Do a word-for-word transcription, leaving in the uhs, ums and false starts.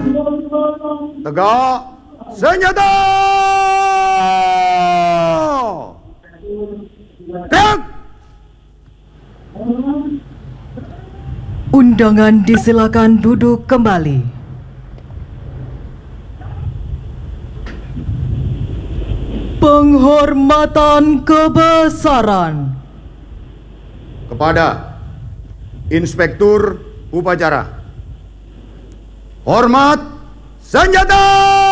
Tegak senjata. Tek. Undangan disilakan duduk kembali. Penghormatan kebesaran Kepada Inspektur Upacara. Hormat senjata.